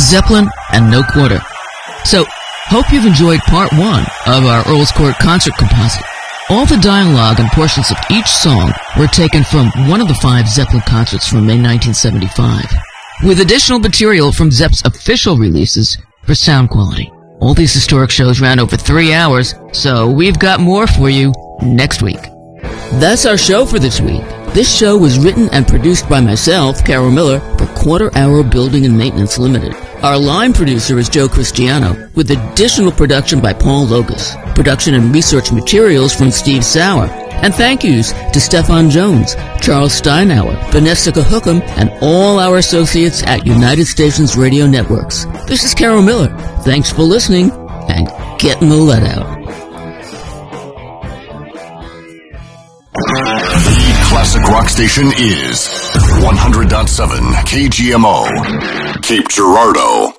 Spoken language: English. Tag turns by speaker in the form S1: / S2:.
S1: Zeppelin, and no quarter. So, hope you've enjoyed part 1 of our Earl's Court concert composite. All the dialogue and portions of each song were taken from one of the 5 Zeppelin concerts from May 1975, with additional material from Zepp's official releases for sound quality. All these historic shows ran over 3 hours, so we've got more for you next week. That's our show for this week. This show was written and produced by myself, Carol Miller, for Quarter Hour Building and Maintenance Limited. Our line producer is Joe Cristiano, with additional production by Paul Logus, production and research materials from Steve Sauer, and thank yous to Stefan Jones, Charles Steinauer, Vanessa Cahookham, and all our associates at United Stations Radio Networks. This is Carol Miller. Thanks for listening, and getting the lead out.
S2: The classic rock station is 100.7 KGMO, Cape Girardeau.